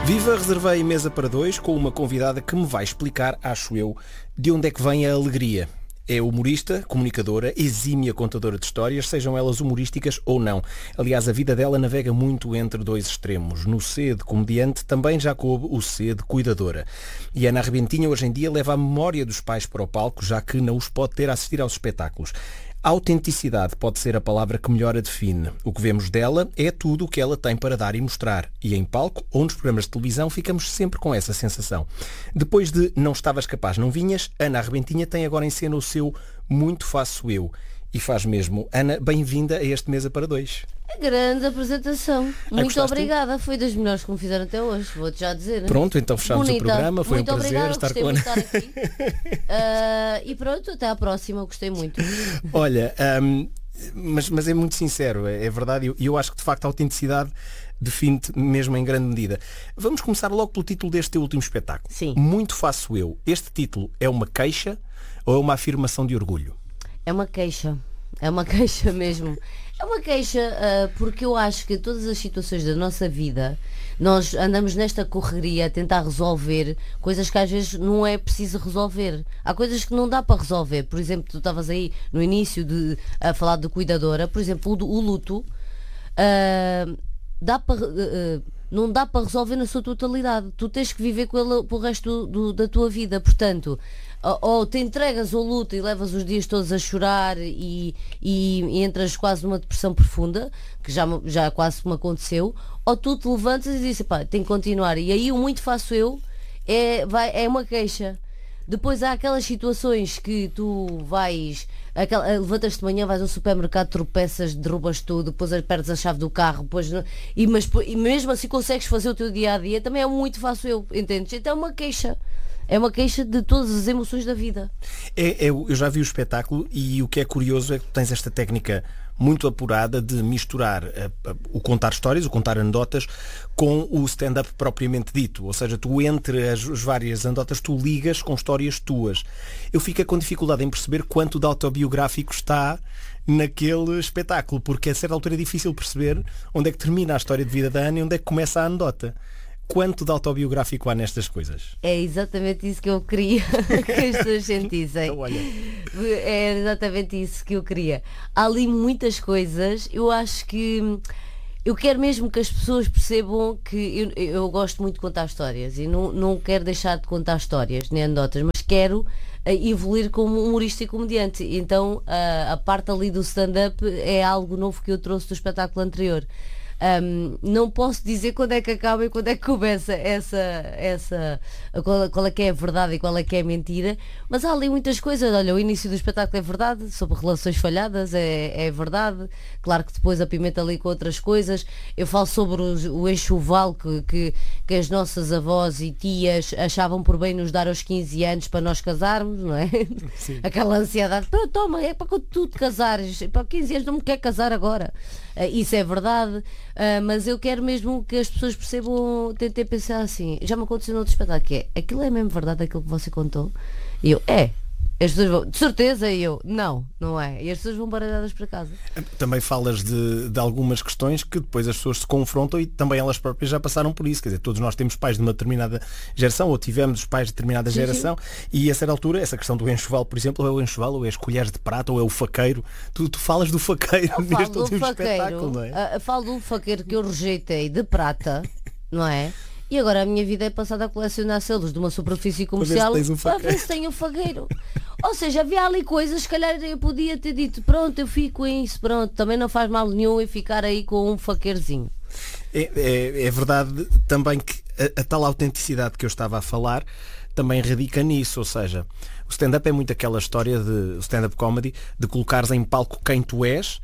Viva, reservei mesa para dois com uma convidada que me vai explicar, acho eu, de onde é que vem a alegria. É humorista, comunicadora, exímia contadora de histórias, sejam elas humorísticas ou não. Aliás, a vida dela navega muito entre dois extremos. No C de comediante também já coube o C de cuidadora. E Ana Arrebentinha hoje em dia leva a memória dos pais para o palco, já que não os pode ter a assistir aos espetáculos. Autenticidade pode ser a palavra que melhor a define. O que vemos dela é tudo o que ela tem para dar e mostrar. E em palco ou nos programas de televisão ficamos sempre com essa sensação. Depois de Não Estavas Capaz, Não Vinhas, Ana Arrebentinha tem agora em cena o seu Muito Faço Eu. E faz mesmo. Ana, bem-vinda a este Mesa para Dois. Grande apresentação. Muito obrigada. Foi das melhores que me fizeram até hoje, vou-te já dizer. Pronto, então fechamos o programa. Foi muito um prazer obrigada. estar com a Ana. Estar aqui. E pronto, até à próxima. Gostei muito. Olha, mas é muito sincero, é verdade. E eu acho que de facto a autenticidade define-te mesmo em grande medida. Vamos começar logo pelo título deste teu último espetáculo. Sim. Muito Faço Eu. Este título é uma queixa ou é uma afirmação de orgulho? É uma queixa. É uma queixa mesmo. É uma queixa porque eu acho que todas as situações da nossa vida nós andamos nesta correria a tentar resolver coisas que às vezes não é preciso resolver. Há coisas que não dá para resolver. Por exemplo, tu estavas aí no início a falar de cuidadora. Por exemplo, o luto não dá para resolver na sua totalidade. Tu tens que viver com ele para o resto da tua vida. Portanto, ou te entregas ao luto e levas os dias todos a chorar e entras quase numa depressão profunda, que já quase me aconteceu, ou tu te levantas e dizes, pá, tenho que continuar. E aí o Muito Faço Eu é uma queixa. Depois há aquelas situações que tu levantas-te de manhã, vais ao supermercado, tropeças, derrubas tudo, depois perdes a chave do carro, depois, e mesmo assim consegues fazer o teu dia-a-dia, também é Muito Faço Eu, entendes? Então é uma queixa. É uma queixa de todas as emoções da vida. Eu já vi o espetáculo e o que é curioso é que tu tens esta técnica muito apurada de misturar o contar histórias, o contar anedotas, com o stand-up propriamente dito. Ou seja, tu entre as várias anedotas, tu ligas com histórias tuas. Eu fico com dificuldade em perceber quanto de autobiográfico está naquele espetáculo, porque a certa altura é difícil perceber onde é que termina a história de vida da Ana e onde é que começa a anedota. Quanto de autobiográfico há nestas coisas? É exatamente isso que eu queria que as pessoas sentissem. Então, olha. É exatamente isso que eu queria. Há ali muitas coisas. Eu acho que eu quero mesmo que as pessoas percebam que eu gosto muito de contar histórias e não quero deixar de contar histórias, nem anedotas, mas quero evoluir como humorista e comediante. Então a parte ali do stand-up é algo novo que eu trouxe do espetáculo anterior. Não posso dizer quando é que acaba e quando é que começa qual é que é a verdade e qual é que é a mentira, mas há ali muitas coisas. Olha, o início do espetáculo é verdade, sobre relações falhadas é verdade, claro que depois apimenta ali com outras coisas. Eu falo sobre o enxoval que as nossas avós e tias achavam por bem nos dar aos 15 anos para nós casarmos, não é? Sim. Aquela ansiedade, toma, é para quando tu te casares, para 15 anos não me quer casar agora. Isso é verdade, mas eu quero mesmo que as pessoas percebam, tentem pensar assim. Já me aconteceu no outro espetáculo, que é, aquilo é mesmo verdade, aquilo que você contou? E eu, as pessoas vão, de certeza, e eu, não é. E as pessoas vão baralhadas para casa. Também falas de algumas questões que depois as pessoas se confrontam e também elas próprias já passaram por isso. Quer dizer, todos nós temos pais de uma determinada geração ou tivemos os pais de determinada geração e a certa altura, essa questão do enxoval, por exemplo, ou é o enxoval, ou é as colheres de prata, ou é o faqueiro. Tu falas do faqueiro neste último espetáculo, não é? Falo do faqueiro que eu rejeitei de prata, não é? E agora a minha vida é passada a colecionar selos de uma superfície comercial para ver se tenho um faqueiro. Ou seja, havia ali coisas, se calhar eu podia ter dito, pronto, eu fico com isso, pronto, também não faz mal nenhum eu ficar aí com um faqueirozinho. É verdade também que a tal autenticidade que eu estava a falar também radica nisso, ou seja, o stand-up é muito aquela história de stand-up comedy, de colocares em palco quem tu és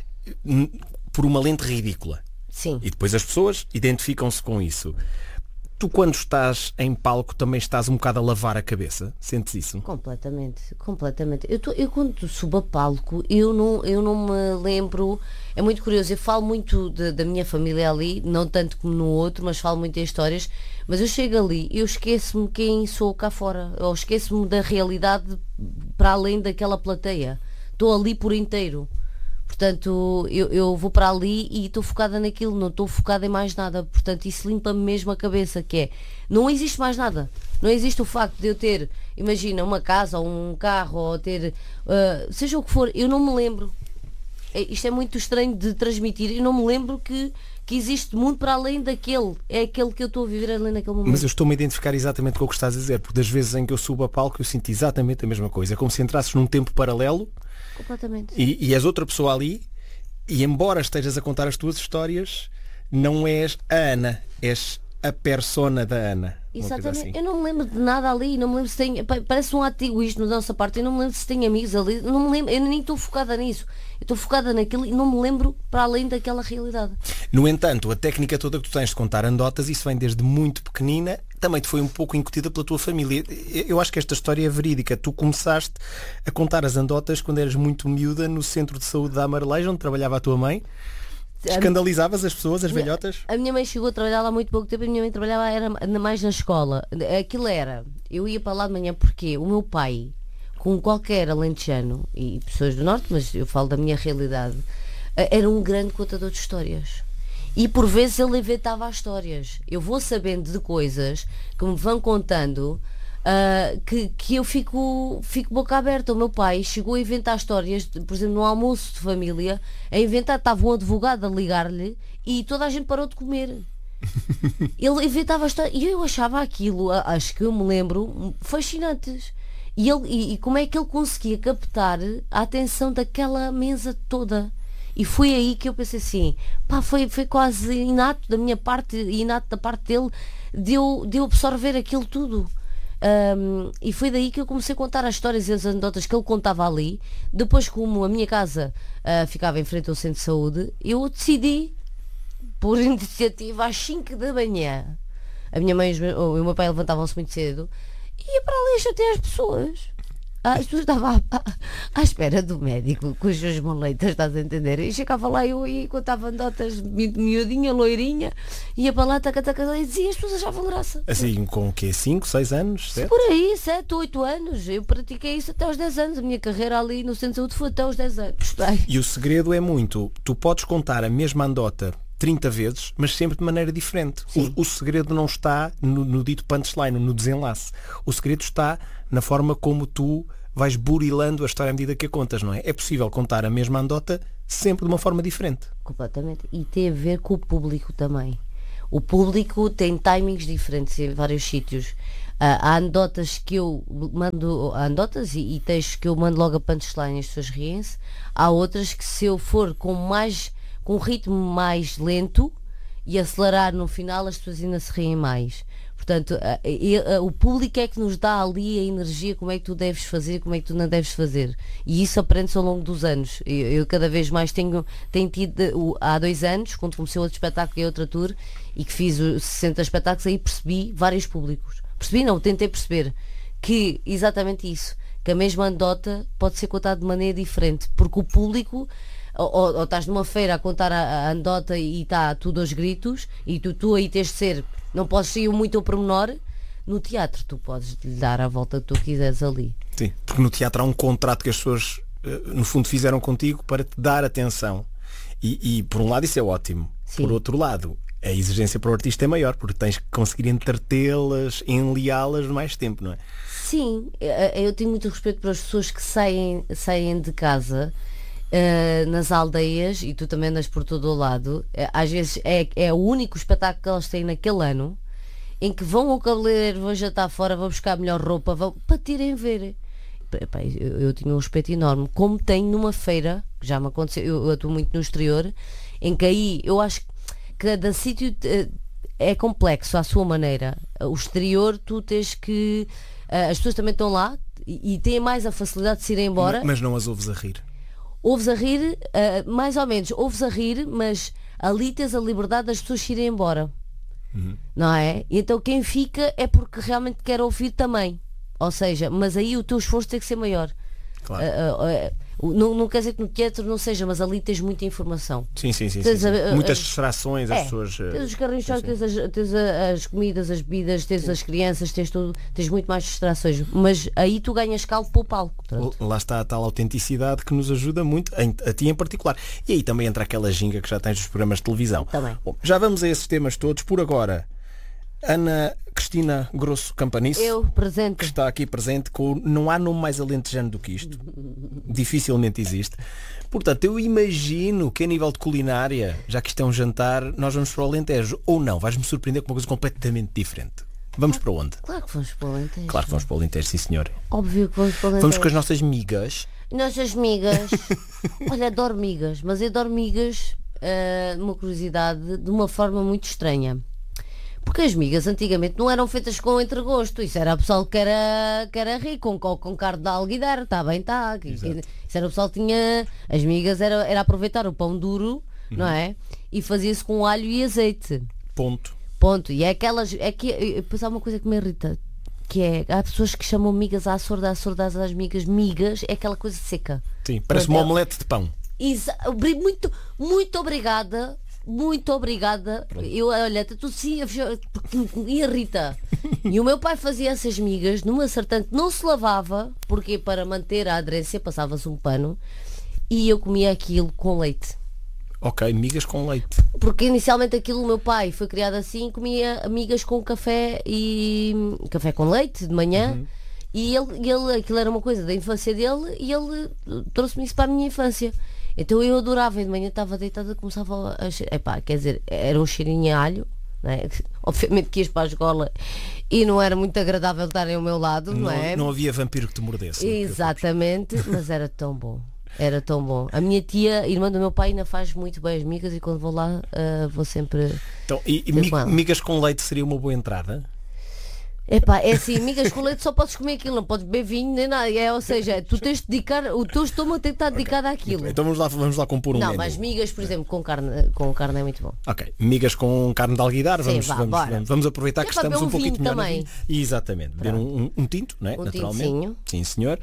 por uma lente ridícula. Sim. E depois as pessoas identificam-se com isso. Tu quando estás em palco também estás um bocado a lavar a cabeça? Sentes isso? Completamente. Eu quando subo a palco, eu não me lembro. É muito curioso, eu falo muito da minha família ali, não tanto como no outro, mas falo muito em histórias, mas eu chego ali e eu esqueço-me quem sou cá fora, ou esqueço-me da realidade para além daquela plateia. Estou ali por inteiro. Portanto, eu vou para ali e estou focada naquilo, não estou focada em mais nada. Portanto, isso limpa-me mesmo a cabeça, que é, não existe mais nada. Não existe o facto de eu ter, imagina, uma casa ou um carro, ou ter, seja o que for, eu não me lembro. Isto é muito estranho de transmitir. Eu não me lembro que existe mundo para além daquele. É aquele que eu estou a viver ali naquele momento. Mas eu estou-me a identificar exatamente com o que estás a dizer, porque das vezes em que eu subo a palco eu sinto exatamente a mesma coisa. É como se entrasses num tempo paralelo. Completamente. E és outra pessoa ali, e embora estejas a contar as tuas histórias, não és a Ana, és a persona da Ana. Exatamente. Assim. Eu não me lembro de nada ali, não me lembro se tem. Parece um ato egoísta da nossa parte, eu não me lembro se tem amigos ali, não me lembro, eu nem estou focada nisso. Eu estou focada naquilo e não me lembro para além daquela realidade. No entanto, a técnica toda que tu tens de contar anedotas, isso vem desde muito pequenina, também te foi um pouco incutida pela tua família. Eu acho que esta história é verídica. Tu começaste a contar as anedotas quando eras muito miúda no centro de saúde da Amareleja, onde trabalhava a tua mãe. Escandalizavas as pessoas, as velhotas? A minha mãe chegou a trabalhar lá há muito pouco tempo. A minha mãe trabalhava era mais na escola. Aquilo era, eu ia para lá de manhã porque o meu pai, com qualquer alentejano e pessoas do norte, mas eu falo da minha realidade, era um grande contador de histórias. E por vezes ele inventava as histórias. Eu vou sabendo de coisas que me vão contando, que eu fico boca aberta. O meu pai chegou a inventar histórias, por exemplo, no almoço de família, estava um advogado a ligar-lhe e toda a gente parou de comer. Ele inventava histórias e eu achava aquilo, acho que eu me lembro, fascinantes. E como é que ele conseguia captar a atenção daquela mesa toda? E foi aí que eu pensei assim, foi quase inato da minha parte e inato da parte dele de eu absorver aquilo tudo. E foi daí que eu comecei a contar as histórias e as anedotas que ele contava ali. Depois, como a minha casa ficava em frente ao centro de saúde, eu decidi, por iniciativa, às 5 da manhã, a minha mãe e o meu pai levantavam-se muito cedo, ia para ali chatear as pessoas. As pessoas estavam à espera do médico com as suas moletas, estás a entender? E chegava lá eu e contava anedotas, miudinha, loirinha, ia para lá, e dizia, as pessoas achavam graça. Assim, com o quê? 5, 6 anos? 7? Por aí, 7, 8 anos. Eu pratiquei isso até aos 10 anos. A minha carreira ali no centro de saúde foi até aos 10 anos. E o segredo é muito, tu podes contar a mesma anedota 30 vezes, mas sempre de maneira diferente. O segredo não está no dito punchline, no desenlace. O segredo está na forma como tu vais burilando a história à medida que a contas, não é? É possível contar a mesma anedota sempre de uma forma diferente. Completamente. E tem a ver com o público também. O público tem timings diferentes em vários sítios. Há anedotas que eu mando, e textos que eu mando logo a punchline e as pessoas riem-se. Há outras que, se eu for com um ritmo mais lento e acelerar no final, as pessoas ainda se riem mais. Portanto, o público é que nos dá ali a energia, como é que tu deves fazer, como é que tu não deves fazer. E isso aprende-se ao longo dos anos. Eu cada vez mais tenho tido, há 2 anos, quando comecei outro espetáculo e outra tour, e que fiz os 60 espetáculos, aí percebi vários públicos. Tentei perceber que exatamente isso, que a mesma anedota pode ser contada de maneira diferente, porque o público, ou estás numa feira a contar a anedota e está tudo aos gritos, e tu aí tens de ser, não podes ir muito ao pormenor. No teatro tu podes lhe dar a volta que tu quiseres ali. Sim, porque no teatro há um contrato que as pessoas no fundo fizeram contigo para te dar atenção, e por um lado isso é ótimo. Sim. Por outro lado, a exigência para o artista é maior, porque tens que conseguir entretê-las, enliá-las mais tempo, não é? Sim, eu tenho muito respeito para as pessoas que saem de casa nas aldeias, e tu também andas por todo o lado. Às vezes é o único espetáculo que elas têm naquele ano, em que vão ao cabeleireiro, vão jantar fora, vão buscar a melhor roupa, para te irem ver. Eu tinha um respeito enorme, como tenho numa feira, que já me aconteceu. Eu atuo muito no exterior, em que aí eu acho que cada sítio é complexo à sua maneira. O exterior, tu tens que, as pessoas também estão lá e têm mais a facilidade de se ir embora. Mas não as ouves a rir? Ouves a rir, mais ou menos, ouves a rir, mas ali tens a liberdade das pessoas se irem embora. Não é? E então quem fica é porque realmente quer ouvir também. Ou seja, mas aí o teu esforço tem que ser maior. Claro. Não quer dizer que no teatro não seja, mas ali tens muita informação. Sim. Muitas distrações, as pessoas. Tens os carrinhos de choque, tens as comidas, as bebidas, tens as crianças, tens tudo, tens muito mais distrações. Mas aí tu ganhas caldo para o palco. Lá está a tal autenticidade que nos ajuda muito, a ti em particular. E aí também entra aquela ginga que já tens dos programas de televisão. Também. Bom, já vamos a esses temas todos. Por agora, Ana Cristina Grosso Campanice, Eu presente. que está aqui presente com não há nome mais alentejano do que isto. Dificilmente existe. Portanto, eu imagino que a nível de culinária, já que isto é um jantar, nós vamos para o Alentejo. Ou não, vais-me surpreender com uma coisa completamente diferente. Vamos para onde? Claro que vamos para o Alentejo. Claro que vamos para o Alentejo, sim senhor. Óbvio que vamos para o Alentejo. Vamos com as nossas migas. Nossas migas. Olha, adoro migas, mas eu adoro migas, uma curiosidade, de uma forma muito estranha. Porque as migas antigamente não eram feitas com entregosto. Isso era o pessoal que era rico, com carne de alguidar, está bem, está. Isso era o pessoal que tinha. As migas era aproveitar o pão duro, não é? E fazia-se com alho e azeite. Ponto. E é aquelas. É que depois há uma coisa que me irrita. Que é, há pessoas que chamam migas à sorda às migas, é aquela coisa seca. Sim, parece uma omelete de pão. Muito, muito obrigada. Muito obrigada. Eu, olha, tu sim, porque me irrita. E o meu pai fazia essas migas numa sartã que não se lavava, porque para manter a aderência passava-se um pano, e eu comia aquilo com leite. Ok, migas com leite. Porque inicialmente aquilo, o meu pai foi criado assim, comia migas com café e café com leite de manhã. E aquilo era uma coisa da infância dele, e ele trouxe-me isso para a minha infância. Então eu adorava, e de manhã estava deitada, começava quer dizer, era um cheirinho a alho, não é? Obviamente que ias para a escola e não era muito agradável estarem ao meu lado, não é? Não havia vampiro que te mordesse. Exatamente, mas era tão bom. Era tão bom. A minha tia, irmã do meu pai, ainda faz muito bem as migas, e quando vou lá vou sempre. Então, migas com leite seria uma boa entrada? É assim, migas com leite só podes comer aquilo, não podes beber vinho nem nada. Ou seja, tu tens de dedicar, o teu estômago tem que estar dedicado àquilo. Então vamos lá compor um Não, menu. mas migas, por exemplo, com carne é muito bom. Ok, migas com carne de alguidar. Sim, vamos aproveitar que estamos um pouquinho melhor também. Exatamente, beber um tinto, não é? Naturalmente. Tintinho. Sim, senhor.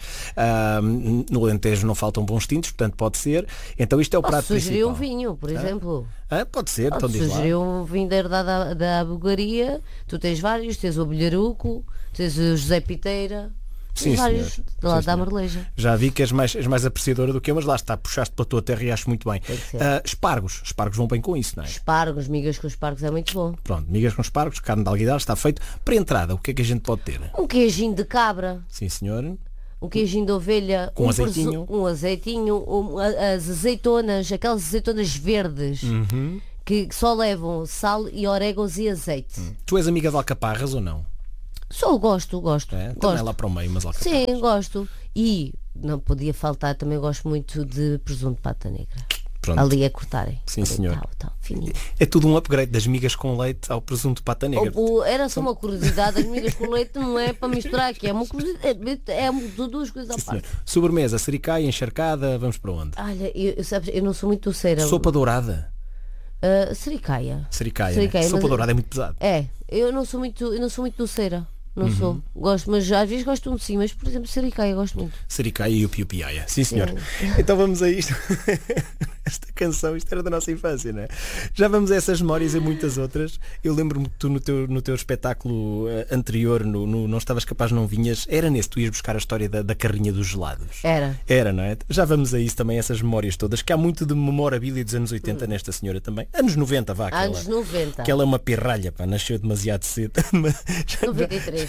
No Alentejo não faltam bons tintos, portanto pode ser. Então isto é o prato principal. Sugerir um vinho, por exemplo. Pode ser, então diz lá. Sugerir um vinho da herdade da Bulgaria. Tu tens vários, tens o Bilharuco, tens o José Piteira. Sim, vários senhor. lá da Marleja. Já vi que és mais apreciadora do que eu, mas lá está, puxaste pela tua terra e acho muito bem. Espargos vão bem com isso, não é? Migas com espargos é muito bom. Pronto, migas com espargos, carne de alguidar, está feito. Para entrada, o que é que a gente pode ter? Um queijinho de cabra. Sim, senhor. Um queijinho de ovelha. Com azeitinho. Um azeitinho. As azeitonas, aquelas azeitonas verdes. Que só levam sal e orégãos e azeite. Tu és amiga de alcaparras ou não? Só gosto. Também lá para o meio, mas alcaparras. Sim, gosto. E não podia faltar, também gosto muito de presunto de pata negra. Pronto. Ali a cortarem. Sim, senhor. Fininho. É tudo um upgrade das migas com leite ao presunto de pata negra. Era só uma curiosidade, as migas com leite não é para misturar aqui, é uma curiosidade, duas coisas à parte. Sobremesa, sericaia, encharcada, vamos para onde? Olha, eu não sou muito doceira. Sopa dourada. Sericaia. Né? Sopa dourada é muito pesado. Eu não sou muito doceira. Não sou. Gosto, mas às vezes gosto um sim, mas por exemplo, sericaia gosto muito. Sericaia e o piu-piaia. Sim, senhor. Então vamos a isto. Esta canção, isto era da nossa infância, não é? Já vamos a essas memórias e muitas outras. Eu lembro-me que tu no teu espetáculo anterior, Não Estavas Capaz Não Vinhas, era nesse, tu ias buscar a história da carrinha dos gelados. Era, não é? Já vamos a isso também, essas memórias todas, que há muito de memorabilia dos anos 80 nesta senhora também. Anos 90, vá. Anos 90. Que ela é uma pirralha, pá, nasceu demasiado cedo. 93.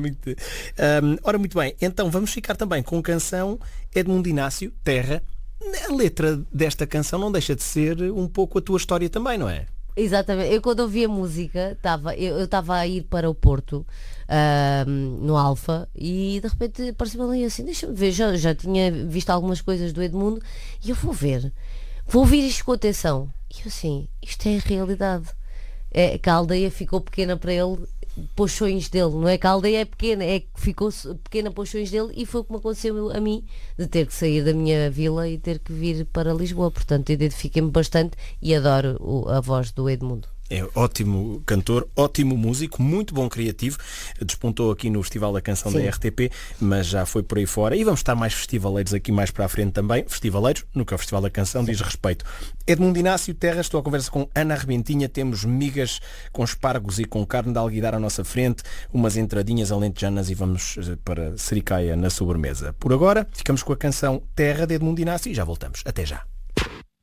Ora, muito bem, então vamos ficar também com canção Edmundo Inácio, Terra. A letra desta canção não deixa de ser um pouco a tua história também, não é? Exatamente. Eu quando ouvi a música, eu estava a ir para o Porto, no Alfa, e de repente apareceu-me ali assim, deixa-me ver, já tinha visto algumas coisas do Edmundo, e eu vou ouvir isto com atenção. E eu assim, isto é a realidade. É que a aldeia ficou pequena para ele, para os sonhos dele, não é que a aldeia é pequena, é que ficou pequena para os sonhos dele, e foi o que me aconteceu a mim, de ter que sair da minha vila e ter que vir para Lisboa. Portanto, identifiquei-me bastante e adoro a voz do Edmundo. É ótimo cantor, ótimo músico, muito bom criativo. Despontou aqui no Festival da Canção da RTP, mas já foi por aí fora. E vamos estar mais festivaleiros aqui mais para a frente também. Festivaleiros, no que ao Festival da Canção diz respeito. Edmundo Inácio Terra, estou à conversa com Ana Arrebentinha. Temos migas com espargos e com carne de alguidar à nossa frente, umas entradinhas alentejanas e vamos para sericaia na sobremesa. Por agora, ficamos com a canção Terra de Edmundo Inácio e já voltamos. Até já.